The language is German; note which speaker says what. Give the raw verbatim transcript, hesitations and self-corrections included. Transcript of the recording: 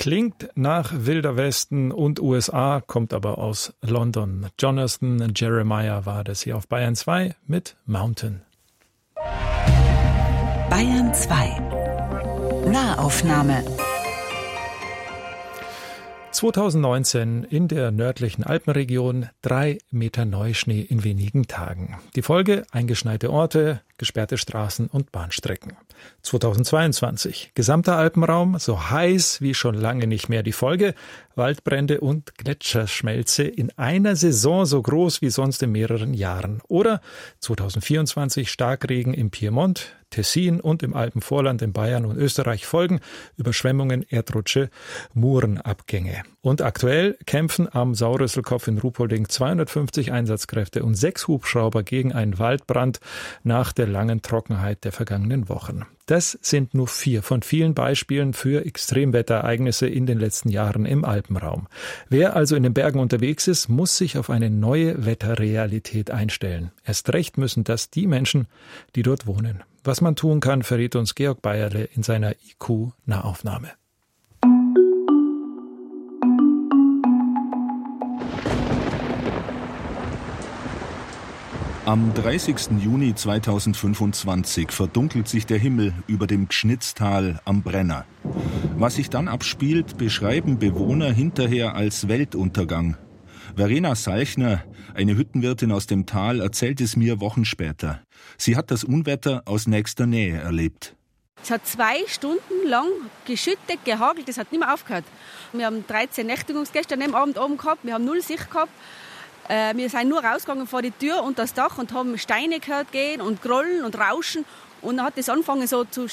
Speaker 1: Klingt nach Wilder Westen und U S A, kommt aber aus London. Jonathan Jeremiah war das hier auf Bayern zwei mit Mountain.
Speaker 2: Bayern zwei. Nahaufnahme.
Speaker 1: zweitausendneunzehn in der nördlichen Alpenregion drei Meter Neuschnee in wenigen Tagen. Die Folge: eingeschneite Orte, gesperrte Straßen und Bahnstrecken. zweitausendzweiundzwanzig gesamter Alpenraum so heiß wie schon lange nicht mehr. Die Folge: Waldbrände und Gletscherschmelze in einer Saison so groß wie sonst in mehreren Jahren. Oder zweitausendvierundzwanzig Starkregen im Piemont, Tessin und im Alpenvorland in Bayern und Österreich folgen, Überschwemmungen, Erdrutsche, Murenabgänge. Und aktuell kämpfen am Sauerrüsselkopf in Ruhpolding zweihundertfünfzig Einsatzkräfte und sechs Hubschrauber gegen einen Waldbrand nach der langen Trockenheit der vergangenen Wochen. Das sind nur vier von vielen Beispielen für Extremwetterereignisse in den letzten Jahren im Alpenraum. Wer also in den Bergen unterwegs ist, muss sich auf eine neue Wetterrealität einstellen. Erst recht müssen das die Menschen, die dort wohnen. Was man tun kann, verrät uns Georg Bayerle in seiner I Q-Nahaufnahme.
Speaker 3: Am dreißigsten Juni zweitausendfünfundzwanzig verdunkelt sich der Himmel über dem Gschnitztal am Brenner. Was sich dann abspielt, beschreiben Bewohner hinterher als Weltuntergang. Verena Salchner, eine Hüttenwirtin aus dem Tal, erzählt es mir Wochen später. Sie hat das Unwetter aus nächster Nähe erlebt.
Speaker 4: Es hat zwei Stunden lang geschüttet, gehagelt, das hat nicht mehr aufgehört. Wir haben dreizehn Nächtigungsgäste an dem Abend oben gehabt, wir haben null Sicht gehabt. Äh, wir sind nur rausgegangen vor die Tür und das Dach und haben Steine gehört gehen und Grollen und Rauschen. Und dann hat es angefangen so zu